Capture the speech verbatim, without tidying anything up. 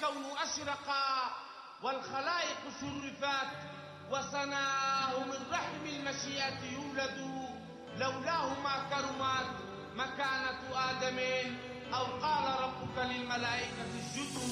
الكون أشرقا والخلائق شرفت وسناه من رحم المشيئة يولد لولاه ما كرمت مكانة آدم أو قال ربك للملائكة اسجدوا